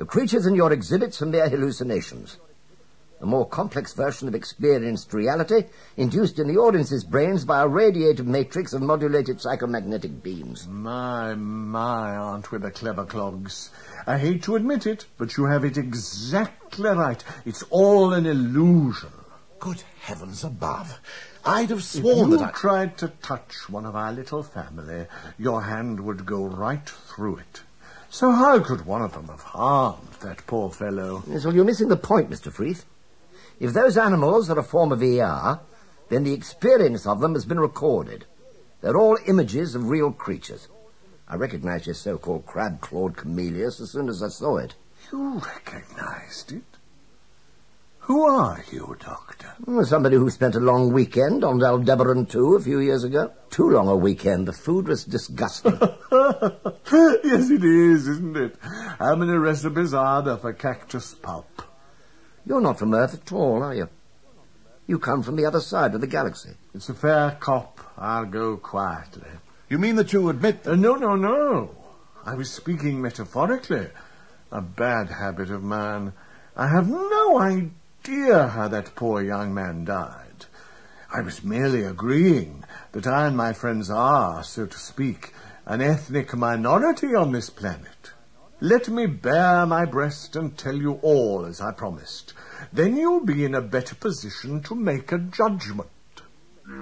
The creatures in your exhibits are mere hallucinations. A more complex version of experienced reality induced in the audience's brains by a radiative matrix of modulated psychomagnetic beams. My, aren't we the clever clogs? I hate to admit it, but you have it exactly right. It's all an illusion. Good heavens above. I'd have sworn if that you tried to touch one of our little family, your hand would go right through it. So how could one of them have harmed that poor fellow? Yes, well, you're missing the point, Mr. Freeth. If those animals are a form of ER, then the experience of them has been recorded. They're all images of real creatures. I recognized your so-called crab-clawed Camellias as soon as I saw it. You recognized it? Who are you, Doctor? Somebody who spent a long weekend on Aldebaran 2 a few years ago. Too long a weekend. The food was disgusting. Yes, it is, isn't it? How many recipes are there for cactus pulp? You're not from Earth at all, are you? You come from the other side of the galaxy. It's a fair cop. I'll go quietly. You mean that you admit... No. I was speaking metaphorically. A bad habit of mine. I have no idea how that poor young man died. I was merely agreeing that I and my friends are, so to speak, an ethnic minority on this planet. Let me bare my breast and tell you all, as I promised. Then you'll be in a better position to make a judgment. But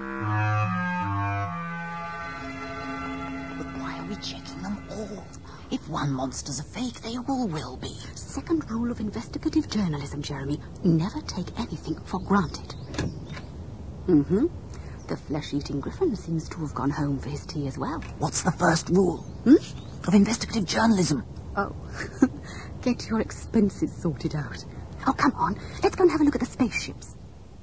why are we checking them all? If one monster's a fake, they all will be. Second rule of investigative journalism, Jeremy. Never take anything for granted. The flesh-eating griffin seems to have gone home for his tea as well. What's the first rule? Of investigative journalism? Oh, get your expenses sorted out. Oh, come on. Let's go and have a look at the spaceships.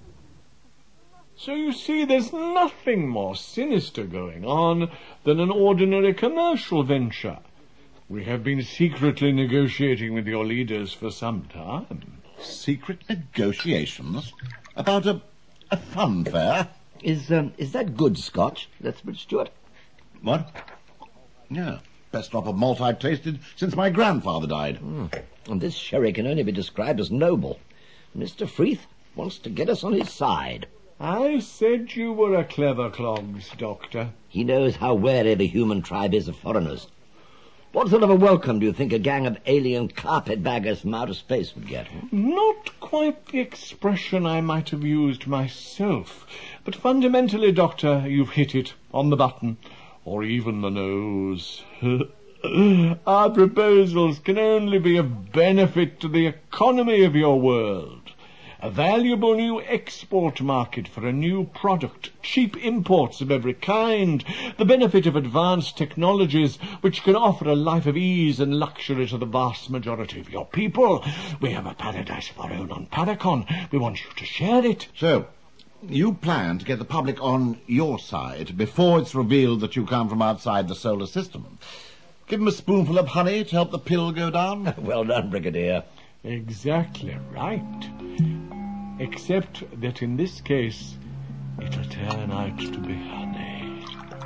So you see, there's nothing more sinister going on than an ordinary commercial venture. We have been secretly negotiating with your leaders for some time. Secret negotiations? About a fun fair? Is that good Scotch, Lethbridge Stewart? What? Yeah. Best drop of malt I've tasted since my grandfather died. And this sherry can only be described as noble. Mr. Freeth wants to get us on his side. I said you were a clever clogs, Doctor. He knows how wary the human tribe is of foreigners. What sort of a welcome do you think a gang of alien carpetbaggers from outer space would get? Not quite the expression I might have used myself, but fundamentally, Doctor, you've hit it on the button. Or even the nose. Our proposals can only be of benefit to the economy of your world. A valuable new export market for a new product, cheap imports of every kind, the benefit of advanced technologies which can offer a life of ease and luxury to the vast majority of your people. We have a paradise of our own on Paracon. We want you to share it. So, you plan to get the public on your side before it's revealed that you come from outside the solar system. Give them a spoonful of honey to help the pill go down. Well done, Brigadier. Exactly right. Except that in this case, it'll turn out to be honey.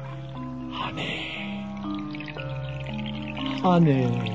Honey.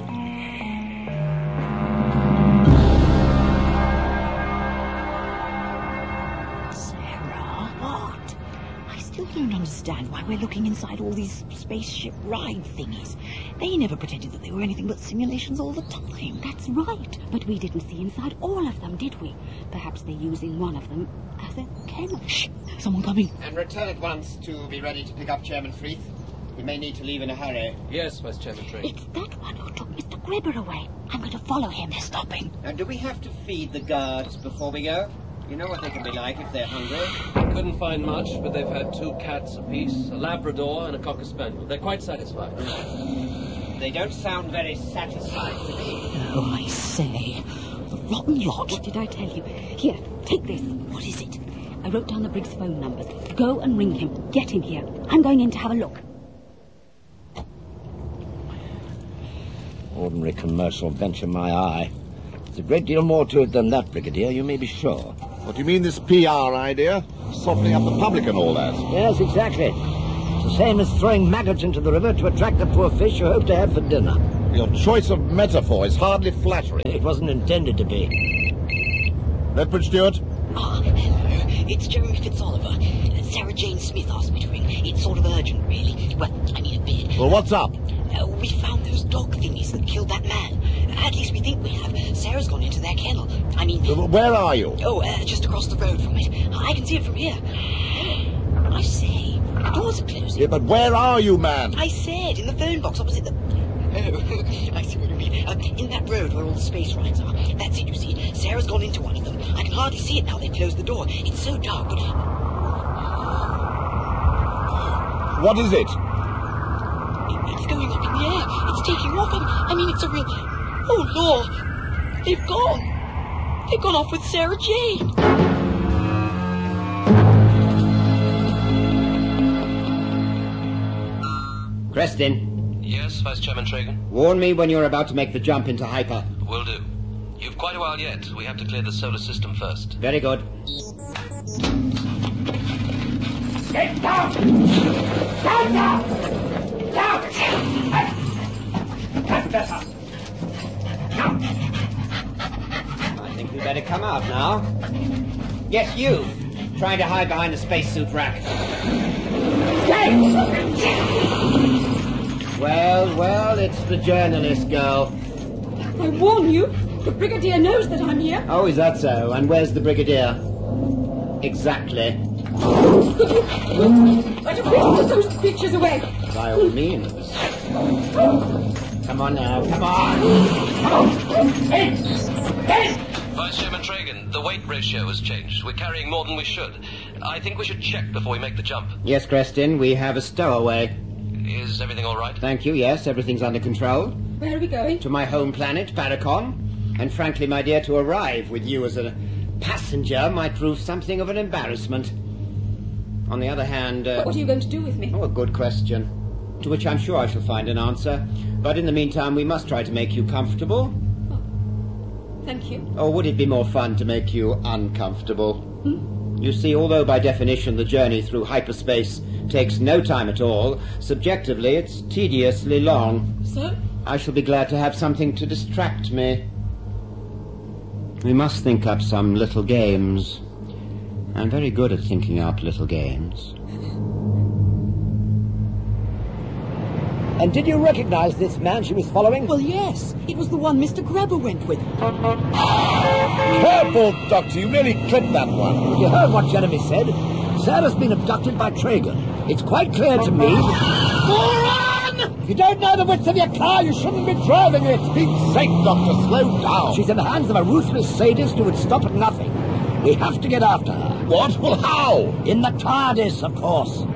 I still don't understand why we're looking inside all these spaceship ride thingies. They never pretended that they were anything but simulations all the time. That's right, but we didn't see inside all of them, did we? Perhaps they're using one of them as a kennel. Shh! Someone coming. And return at once to be ready to pick up Chairman Freeth. We may need to leave in a hurry. Yes, Vice Chairman Tree. It's that one who took Mr. Gribber away. I'm going to follow him. They're stopping. And do we have to feed the guards before we go? You know what they can be like if they're hungry. Couldn't find much, but they've had 2 cats apiece, a Labrador and a Cocker Spaniel. They're quite satisfied. They don't sound very satisfied to me. Oh, I say. The rotten lot. What did I tell you? Here, take this. What is it? I wrote down the Briggs phone numbers. Go and ring him. Get him here. I'm going in to have a look. Ordinary commercial venture, my eye. There's a great deal more to it than that, Brigadier, you may be sure. What do you mean, this PR idea? Softening up the public and all that? Yes, exactly. It's the same as throwing maggots into the river to attract the poor fish you hope to have for dinner. Your choice of metaphor is hardly flattering. It wasn't intended to be. Lethbridge Stewart? Ah, hello. It's Jeremy Fitzoliver. Sarah Jane Smith asked me to ring. It's sort of urgent, really. Well, I mean a bit. Well, what's up? We found those dog thingies that killed that man. At least we think we have. Sarah's gone into their kennel. I mean... Where are you? Oh, just across the road from it. I can see it from here. I say, the doors are closing. Yeah, but where are you, man? I said, in the phone box opposite the... Oh, I see what you mean. In that road where all the space rides are. That's it, you see. Sarah's gone into one of them. I can hardly see it now they've closed the door. It's so dark, but... What is it? It's going up in the air. It's taking off. I mean, it's a real... Oh, Lord. They've gone. They've gone off with Sarah Jane. Creston. Yes, Vice Chairman Tragan? Warn me when you're about to make the jump into hyper. Will do. You've quite a while yet. We have to clear the solar system first. Very good. Get down! Down now! Down! That's better. Now! I think we better come out now. Yes, you. Trying to hide behind the spacesuit rack. Well, it's the journalist girl. I warn you, the Brigadier knows that I'm here. Oh, is that so? And where's the Brigadier? Exactly. Try to put those creatures away. By all means. Come on now, come on! Vice Chairman Tragan, the weight ratio has changed. We're carrying more than we should. I think we should check before we make the jump. Yes, Creston, we have a stowaway. Is everything all right? Thank you, yes, everything's under control. Where are we going? To my home planet, Paracon. And frankly, my dear, to arrive with you as a passenger might prove something of an embarrassment. On the other hand... What are you going to do with me? Oh, a good question. To which I'm sure I shall find an answer. But in the meantime, we must try to make you comfortable. Oh, thank you. Or would it be more fun to make you uncomfortable? You see, although by definition the journey through hyperspace takes no time at all, subjectively it's tediously long. So? I shall be glad to have something to distract me. We must think up some little games. I'm very good at thinking up little games. And did you recognize this man she was following? Well, yes. It was the one Mr. Grabber went with. Careful, Doctor. You nearly clipped that one. You heard what Jeremy said. Sarah's been abducted by Tragan. It's quite clear to me... Moron! If you don't know the width of your car, you shouldn't be driving it. For Pete's sake, Doctor, slow down. She's in the hands of a ruthless sadist who would stop at nothing. We have to get after her. What? Well, how? In the TARDIS, of course.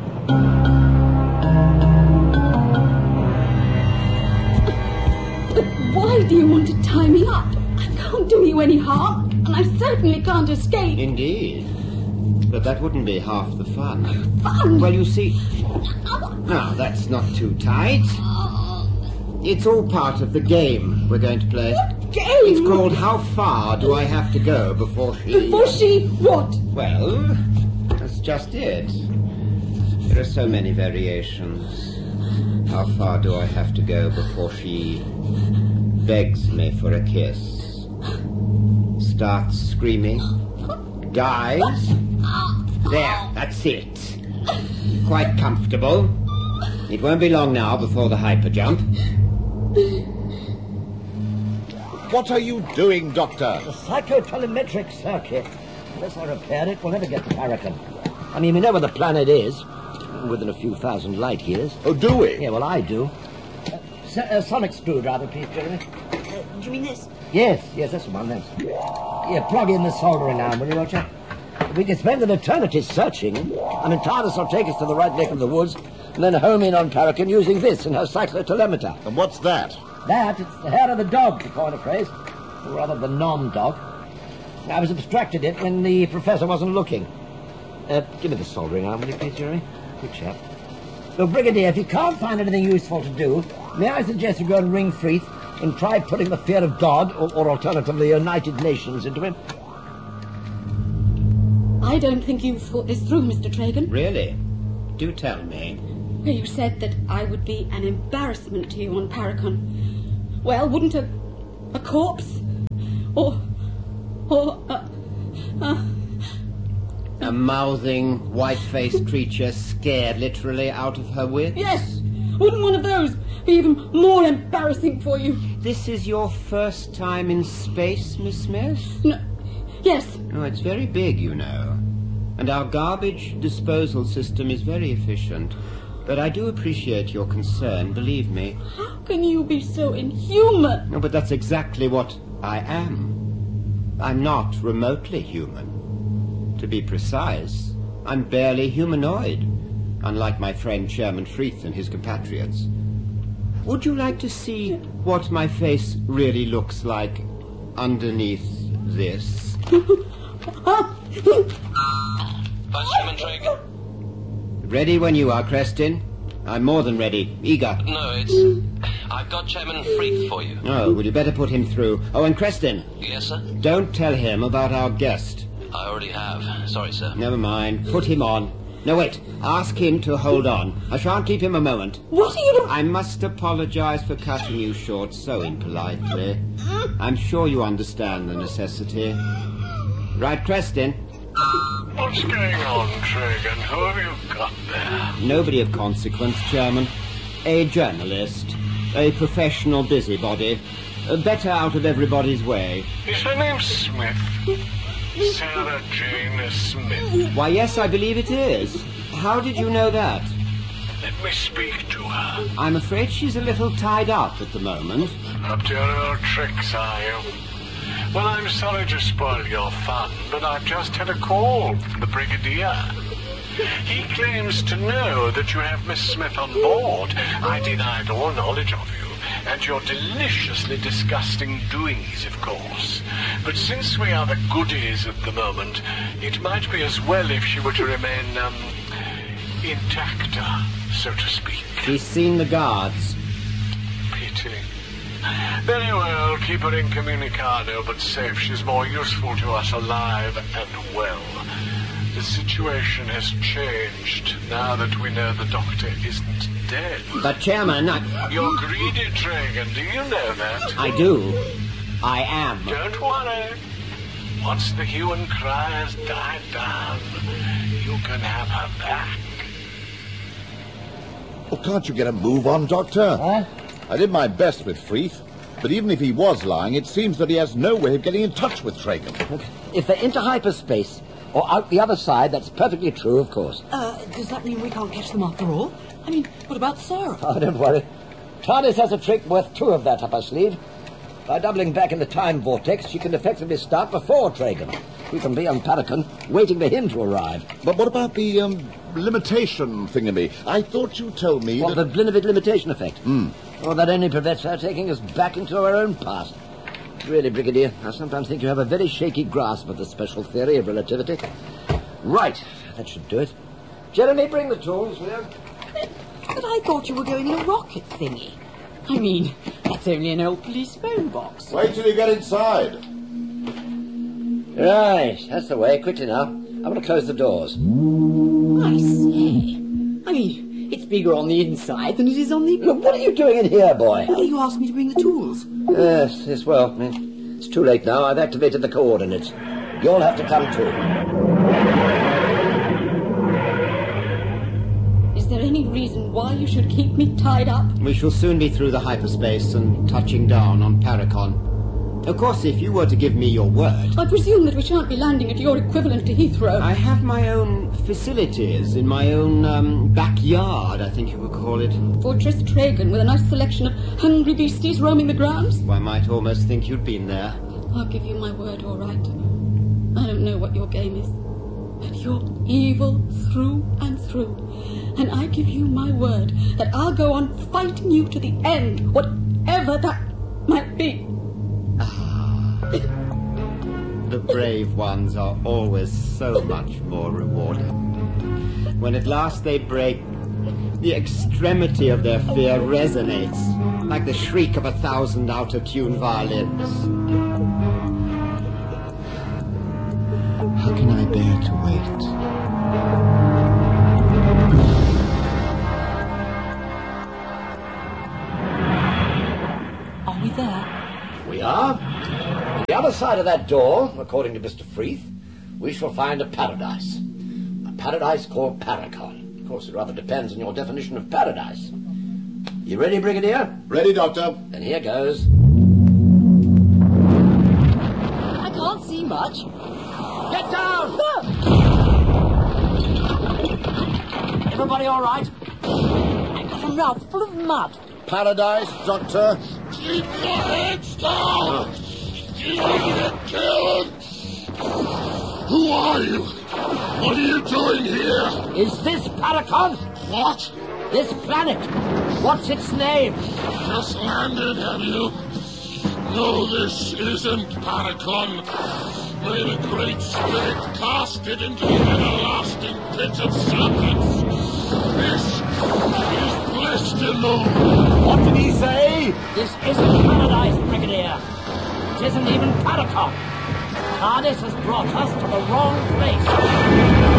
Why do you want to tie me up? I can't do you any harm, and I certainly can't escape. Indeed. But that wouldn't be half the fun. Fun? Well, you see... Now, that's not too tight. It's all part of the game we're going to play. What game? It's called How Far Do I Have to Go Before She... Before she what? Well, that's just it. There are so many variations. How far do I have to go before she begs me for a kiss? Starts screaming. Dies. There, that's it. Quite comfortable. It won't be long now before the hyper jump. What are you doing, Doctor? The psychotelemetric circuit. Unless I repair it, we'll never get to Paracon. I mean, we know where the planet is. Within a few thousand light years. Oh, do we? Yeah, well, I do. Sonic screwdriver, please, Jeremy. Do you mean this? Yes, that's the one, thanks. Yeah, plug in the soldering arm, will you, Roger? We can spend an eternity searching. I mean, TARDIS will take us to the right neck of the woods, and then home in on Paracon using this in her cyclotelemeter. And what's that? It's the hair of the dog, to coin a phrase. Or rather, the non-dog. I was abstracted it when the professor wasn't looking. Give me the soldering arm, will you, please, Jeremy? Good chap. Look, Brigadier, if you can't find anything useful to do, may I suggest you go and ring Freeth and try putting the fear of God, or alternatively the United Nations, into him? I don't think you've thought this through, Mr. Tragan. Really? Do tell me. You said that I would be an embarrassment to you on Paracon. Well, wouldn't a corpse or A mouthing, white-faced creature scared literally out of her wits? Yes. Wouldn't one of those be even more embarrassing for you? This is your first time in space, Miss Smith? No. Yes. Oh, it's very big, you know. And our garbage disposal system is very efficient. But I do appreciate your concern, believe me. How can you be so inhuman? No, but that's exactly what I am. I'm not remotely human. To be precise, I'm barely humanoid, unlike my friend Chairman Freeth and his compatriots. Would you like to see what my face really looks like underneath this? Vice Chairman Traeger. Ready when you are, Crestin. I'm more than ready. Eager. No, I've got Chairman Freeth for you. Oh, well, you better put him through. Oh, and Crestin. Yes, sir? Don't tell him about our guest. I already have. Sorry, sir. Never mind. Put him on. No, wait. Ask him to hold on. I shan't keep him a moment. What are you doing? I must apologize for cutting you short so impolitely. I'm sure you understand the necessity. Right, Crestin? What's going on, Traegan? Who have you got there? Nobody of consequence, Chairman. A journalist. A professional busybody. Better out of everybody's way. Is her name Smith? Sarah Jane Smith. Why, yes, I believe it is. How did you know that? Let me speak to her. I'm afraid she's a little tied up at the moment. Up to your old tricks, are you? Well, I'm sorry to spoil your fun, but I've just had a call from the Brigadier. He claims to know that you have Miss Smith on board. I denied all knowledge of you, and your deliciously disgusting doings, of course. But since we are the goodies at the moment, it might be as well if she were to remain, intacta, so to speak. She's seen the guards. Pity. Very well, keep her incommunicado, but safe. She's more useful to us alive and well. The situation has changed now that we know the doctor isn't dead. But, Chairman, You're greedy, Traegan. Do you know that? I do. I am. Don't worry. Once the hue and cry has died down, you can have her back. Well, can't you get a move on, Doctor? Huh? I did my best with Freeth, but even if he was lying, it seems that he has no way of getting in touch with Traegan. If they're into hyperspace or out the other side, that's perfectly true, of course. Does that mean we can't catch them after all? I mean, what about Sarah? Oh, don't worry. TARDIS has a trick worth 2 of that up her sleeve. By doubling back in the time vortex, she can effectively start before Traegan. We can be on Paragon, waiting for him to arrive. But what about the, limitation thingamy? I thought you told me What, that... the Blinovit limitation effect? Or that only prevents her taking us back into our own past. Really, Brigadier, I sometimes think you have a very shaky grasp of the special theory of relativity. Right, that should do it. Jeremy, bring the tools, will you? But I thought you were going in a rocket thingy. I mean, that's only an old police phone box. Wait till you get inside. Right, that's the way. Quickly now. I want to close the doors. I say. I mean, it's bigger on the inside than it is on the... Look, what are you doing in here, boy? You asked me to bring the tools. Yes, well, it's too late now. I've activated the coordinates. You'll have to come too. Is there any reason why you should keep me tied up? We shall soon be through the hyperspace and touching down on Paracon. Of course, if you were to give me your word... I presume that we shan't be landing at your equivalent to Heathrow. I have my own facilities in my own, backyard, I think you would call it. Fortress Traegan, with a nice selection of hungry beasties roaming the grounds. I might almost think you'd been there. I'll give you my word, all right. I don't know what your game is, but you're evil through and through. And I give you my word that I'll go on fighting you to the end, whatever that might be. The brave ones are always so much more rewarded. When at last they break, the extremity of their fear resonates like the shriek of 1,000 out-of-tune violins. How can I bear to wait? Are we other side of that door, according to Mr. Freeth, we shall find a paradise. A paradise called Paracon. Of course, it rather depends on your definition of paradise. You ready, Brigadier? Ready, Doctor. Then here goes. I can't see much. Get down! Everybody all right? I've got a mouthful of mud. Paradise, Doctor. Keep your heads down! You will get killed! Who are you? What are you doing here? Is this Paracon? What? This planet? What's its name? Just landed, have you? No, this isn't Paracon. May the Great Spirit cast it into the everlasting pit of serpents. This is Blestilune. What did he say? This isn't paradise, Brigadier. It isn't even Paracon. TARDIS has brought us to the wrong